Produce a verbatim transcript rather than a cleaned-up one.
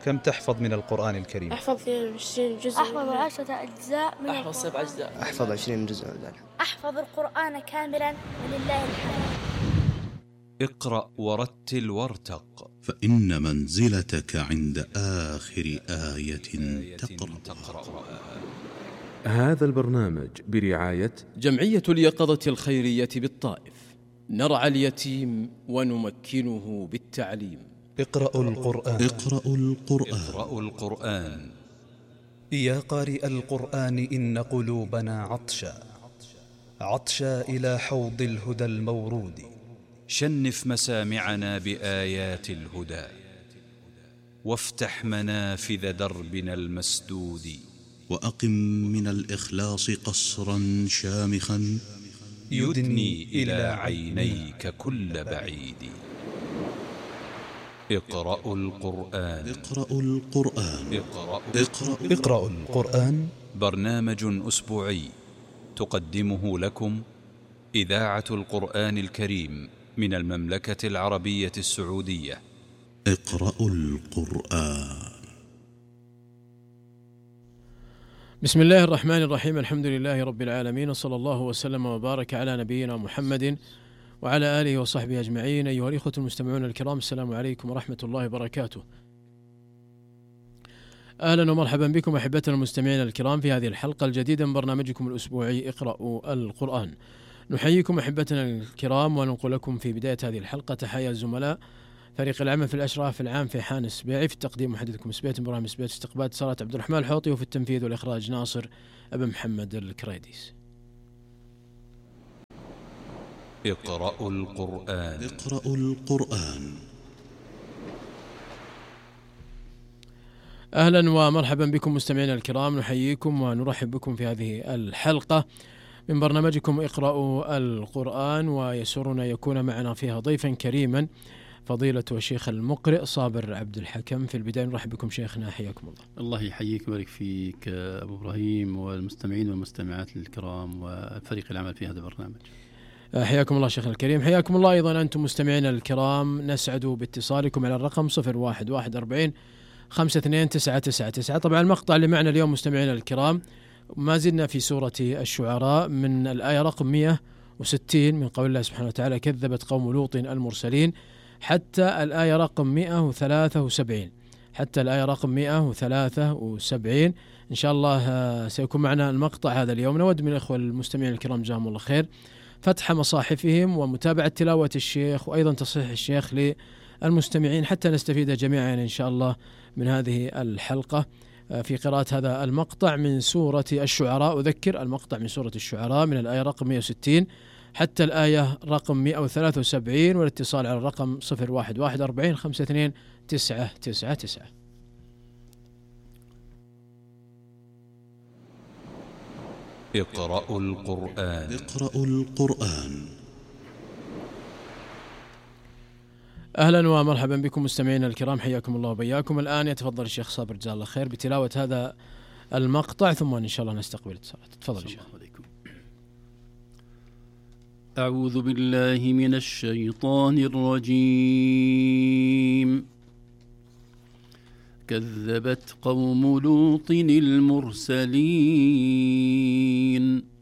كم تحفظ من القرآن الكريم؟ أحفظ عشرين جزء. أحفظ عشرة أجزاء من أحفظ سبع أجزاء. أحفظ عشرين جزء. أحفظ القرآن كاملا ولله الحمد. اقرأ ورتل وارتق، فإن منزلتك عند آخر آية تقرأ. هذا البرنامج برعاية جمعية اليقظة الخيرية بالطائف، نرعى اليتيم ونمكنه بالتعليم. اقرأوا القرآن. اقرأوا القرآن. اقرأوا القرآن. يا قارئ القرآن إن قلوبنا عطشا عطشا إلى حوض الهدى المورود. شنف مسامعنا بآيات الهدى، وافتح منافذ دربنا المسدود. وأقم من الإخلاص قصرا شامخا يدني إلى عينيك كل بعيد. اقرأوا القرآن. اقرأوا القرآن. اقرأوا, اقرأوا, اقرأوا القرآن. برنامج أسبوعي تقدمه لكم إذاعة القرآن الكريم من المملكة العربية السعودية. اقرأوا القرآن. بسم الله الرحمن الرحيم، الحمد لله رب العالمين، وصلى الله وسلم وبارك على نبينا محمد وعلى آله وصحبه أجمعين. أيها الإخوة المستمعون الكرام، السلام عليكم ورحمة الله وبركاته. أهلا ومرحبا بكم أحبتنا المستمعين الكرام في هذه الحلقة الجديدة من برنامجكم الأسبوعي اقرأوا القرآن. نحييكم أحبتنا الكرام وننقل لكم في بداية هذه الحلقة تحية الزملاء فريق العمل في الأشراف العام في حان السبيعي، في التقديم محدثكم سبيت إبراهيم سبيت، استقبال اتصالات عبد الرحمن الحوطي، وفي التنفيذ والإخراج ناصر أبن محمد الكريديس. اقرأوا القرآن. اقرأوا القرآن. أهلا ومرحبا بكم مستمعينا الكرام، نحييكم ونرحب بكم في هذه الحلقة من برنامجكم اقرأوا القرآن، ويسرنا يكون معنا فيها ضيفا كريما فضيلة الشيخ المقرئ صابر عبد الحكم. في البداية نرحب بكم شيخنا، حياكم الله. الله يحييك ويبارك فيك أبو إبراهيم والمستمعين والمستمعات الكرام وفريق العمل في هذا البرنامج. حياكم الله شيخنا الكريم. حياكم الله أيضا أنتم مستمعين الكرام، نسعد باتصالكم على الرقم صفر واحد واحد أربعين خمسة اثنين تسعة تسعة تسعة. طبعا المقطع اللي معنا اليوم مستمعين الكرام ما زلنا في سورة الشعراء من الآية رقم مئة وستين من قول الله سبحانه وتعالى كذبت قوم لوط المرسلين، حتى الآية رقم مئة وثلاثة وسبعين، حتى الآية رقم مئة وثلاثة وسبعين. إن شاء الله سيكون معنا المقطع هذا اليوم. نود من الإخوة المستمعين الكرام جزاهم الله خير فتح مصاحفهم ومتابعة تلاوة الشيخ، وأيضا تصحيح الشيخ للمستمعين حتى نستفيد جميعا إن شاء الله من هذه الحلقة في قراءة هذا المقطع من سورة الشعراء. أذكر المقطع من سورة الشعراء من الآية رقم مئة وستين حتى الآية رقم مئة وثلاثة وسبعين، والاتصال على الرقم صفر واحد واحد أربعين خمسة اثنين تسعة تسعة تسعة. اقرأوا القرآن. اقرأوا القرآن. أهلا ومرحبا بكم مستمعينا الكرام، حياكم الله وبياكم. الآن يتفضل الشيخ صابر جزاه الله خير بتلاوة هذا المقطع، ثم إن شاء الله نستقبل اتصالات. تفضل يا شيخ. أعوذ بالله من الشيطان الرجيم. كذبت قوم لوط المرسلين